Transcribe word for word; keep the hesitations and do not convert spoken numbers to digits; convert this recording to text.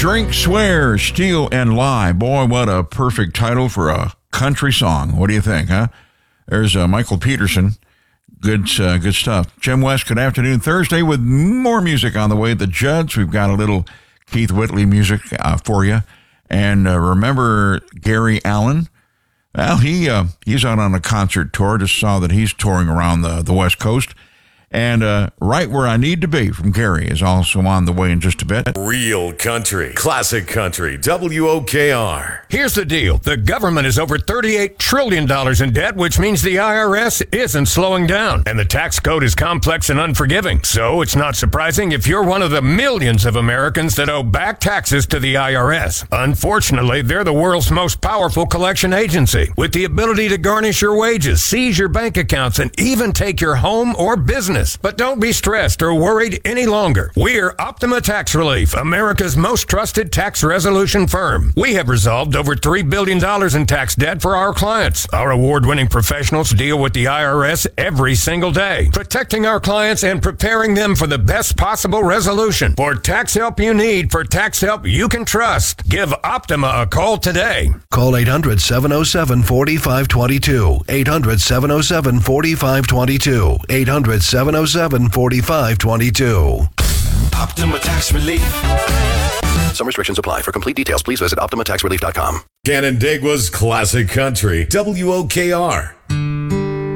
Drink, Swear, Steal, and Lie. Boy, what a perfect title for a country song. What do you think, huh? There's uh, Michael Peterson. Good uh, good stuff. Jim West, good afternoon. Thursday with more music on the way. The Judds, we've got a little Keith Whitley music uh, for you. And uh, remember Gary Allan? Well, he uh, he's out on a concert tour. Just saw that he's touring around the, the West Coast. And uh, Right Where I Need to Be from Gary is also on the way in just a bit. Real country, classic country, W O K R. Here's the deal. The government is over thirty-eight trillion dollars in debt, which means the I R S isn't slowing down. And the tax code is complex and unforgiving. So it's not surprising if you're one of the millions of Americans that owe back taxes to the I R S. Unfortunately, they're the world's most powerful collection agency, with the ability to garnish your wages, seize your bank accounts, and even take your home or business. But don't be stressed or worried any longer. We're Optima Tax Relief, America's most trusted tax resolution firm. We have resolved over three billion dollars in tax debt for our clients. Our award-winning professionals deal with the I R S every single day, protecting our clients and preparing them for the best possible resolution. For tax help you need, for tax help you can trust, give Optima a call today. Call eight hundred, seven oh seven, four five two two. eight hundred, seven oh seven, four five two two. eight hundred, seven oh seven, four five two two. Optima Tax Relief. Some restrictions apply. For complete details, please visit optima tax relief dot com. Canandaigua's classic country, W O K R.